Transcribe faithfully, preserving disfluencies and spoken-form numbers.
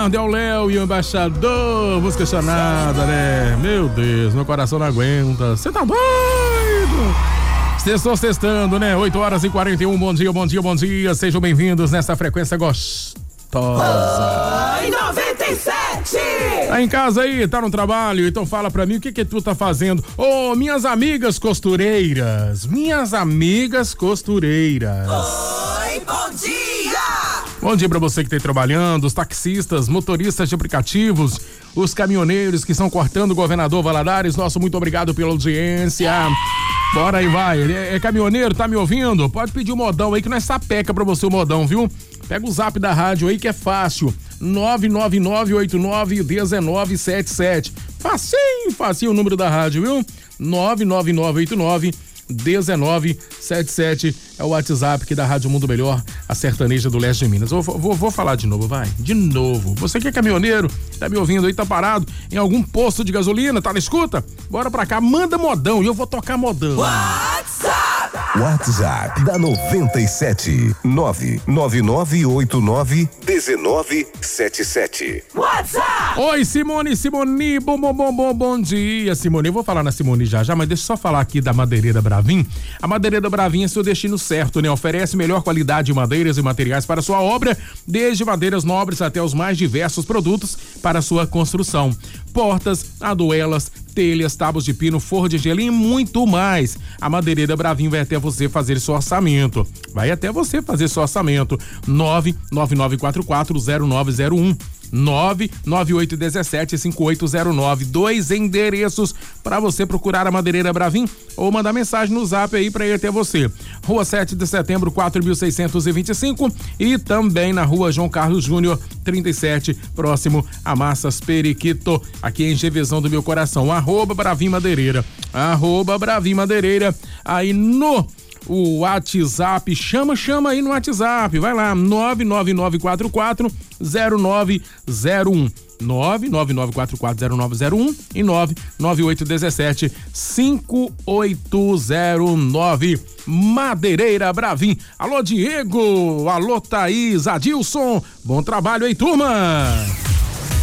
Leonardo, é o Léo e o embaixador. Música questionada, né? Meu Deus, meu coração não aguenta. Você tá doido? Estou sextando, né? oito horas e quarenta e um. Bom dia, bom dia, bom dia. Sejam bem-vindos nessa frequência gostosa. Oi, noventa e sete! Tá em casa aí, tá no trabalho, então fala pra mim o que que tu tá fazendo. Ô, oh, minhas amigas costureiras, minhas amigas costureiras. Oi, bom dia! Bom dia pra você que tá aí trabalhando, os taxistas, motoristas de aplicativos, os caminhoneiros que estão cortando o Governador Valadares, nosso muito obrigado pela audiência. Bora aí, vai. É, é caminhoneiro, tá me ouvindo? Pode pedir o modão aí que nós sapeca pra você o modão, viu? Pega o zap da rádio aí que é fácil. nove nove nove oito nove um nove sete sete. Facinho, facinho o número da rádio, viu? nove nove nove oito nove um nove sete sete é o WhatsApp aqui da Rádio Mundo Melhor, a sertaneja do leste de Minas. Eu vou, vou, vou falar de novo, vai. De novo. Você que é caminhoneiro, tá me ouvindo aí, tá parado em algum posto de gasolina, tá na escuta? Bora pra cá, manda modão e eu vou tocar modão. WhatsApp! WhatsApp da noventa e sete, nove nove nove oito nove um nove sete sete. WhatsApp! Oi, Simone, Simone, bom, bom, bom, bom, bom dia, Simone. Eu vou falar na Simone já, já, mas deixa eu só falar aqui da Madeireira Bravin. A Madeireira Bravin é seu destino certo, né? Oferece melhor qualidade de madeiras e materiais para sua obra, desde madeiras nobres até os mais diversos produtos para sua construção. Portas, aduelas, telhas, tábuas de pino, forro de gelim e muito mais. A Madeireira Bravin vai até você fazer seu orçamento. Vai até você fazer seu orçamento. nove nove nove quatro quatro zero nove zero um. nove nove oito um sete cinco oito zero nove. Dois endereços para você procurar a Madeireira Bravin ou mandar mensagem no zap aí para ir até você. Rua sete de setembro, quatro mil seiscentos e vinte e cinco e também na Rua João Carlos Júnior, trinta e sete, próximo a Massas Periquito, aqui em Gevezão do meu coração. Arroba Bravin Madeireira. Arroba Bravin Madeireira. Aí no o WhatsApp, chama, chama aí no WhatsApp, vai lá, nove nove nove quatro quatro zero nove zero um, nove nove nove quatro quatro zero nove zero um e nove nove oito um sete cinco oito zero nove. Madeireira Bravin. Alô, Diego, alô, Thaís, Adilson, bom trabalho aí, turma!